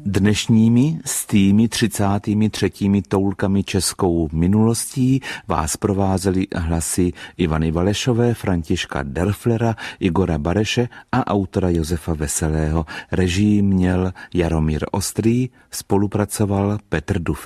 Dnešními s tými 33. toulkami českou minulostí vás provázely hlasy Ivany Valešové, Františka Derflera, Igora Bareše a autora Josefa Veselého. Režii měl Jaromír Ostrý, spolupracoval Petr Dufek.